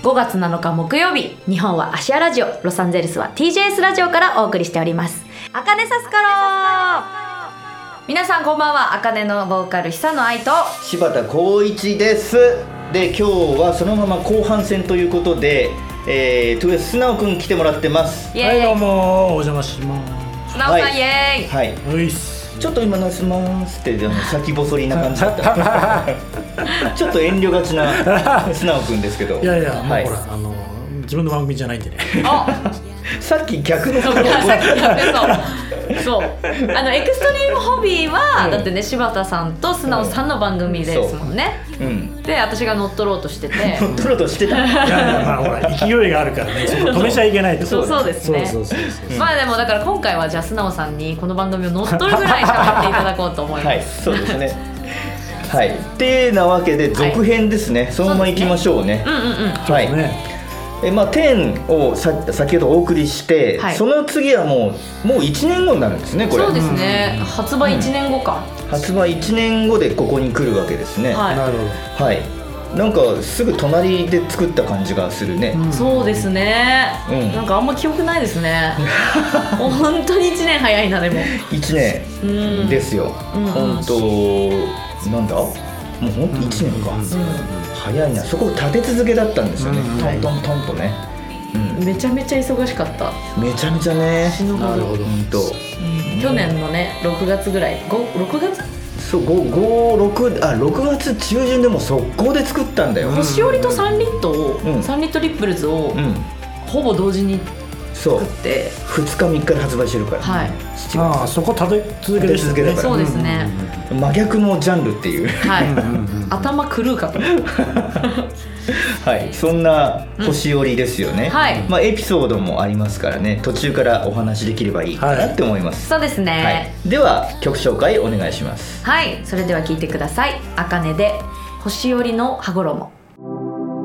5月7日木曜日、日本はアシアラジオ、ロサンゼルスは TJS ラジオからお送りしております。あかねさすから皆さんこんばんは。あかねのボーカル久野愛と柴田光一です。で、今日はそのまま後半戦ということで、トゥエス素直くん来てもらってます。 イエーイ、 はい、どうもお邪魔します。 素直さん、 はい、 イエーイ。 はい、 ういっす。 ちょっと今のしますって先細りな感じだったちょっと遠慮がちな素直くんですけど、 いやいや、 はい、 もうほら自分の番組じゃないんでね。 あさっき逆のことをさっきそうエクストリームホビーは、だってね、柴田さんと素直さんの番組ですもんね、で、私が乗っ取ろうとしてて乗っ取ろうとしてた。 いやいや、まあほら勢いがあるからね、止めちゃいけないと。 そうですね。 そうまあでもだから今回はじゃあ素直さんにこの番組を乗っ取るぐらい喋っていただこうと思います。 はい、そうですね。はい、てなわけで続編ですね、はい、そのまま行きましょうね。はい、10を先ほどお送りして、はい、その次はもう1年後になるんですね、これ。 そうですね、発売1年後か、 発売1年後でここに来るわけですね。 はい、なるほど。 はい、なんかすぐ隣で作った感じがするね。 そうですね、なんかあんま記憶ないですね本当に1年早いな。でも 1年ですよ、本当なんだ、もう本当1年か、早いな。そこ立て続けだったんですよね、トントントンとね、 めちゃめちゃ忙しかった。 めちゃめちゃね。 なるほど。 去年のね6月ぐらい、6月そう、6月中旬でも速攻で作ったんだよ。 星織と3リットを、3リットリップルズを、ほぼ同時に作って 2日3日で発売してるから、 はい、 ああ、そこ立て続けでしたね。 そうですね、 真逆のジャンルっていう、 はい、頭狂うかとはい、そんな星織りですよね、 はい、 エピソードもありますからね、途中からお話できればいいかなって思います、 そうですね、 はい、では曲紹介お願いします。 はい、それでは聴いてください。あかねで星織りの羽衣。